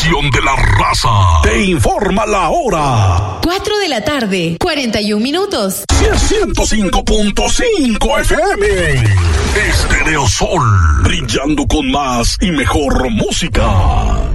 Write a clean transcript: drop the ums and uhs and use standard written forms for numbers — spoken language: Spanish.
estación de la raza. Te informa la hora. 4 de la tarde, 41 minutos. 105.5 FM. Estereosol, brillando con más y mejor música.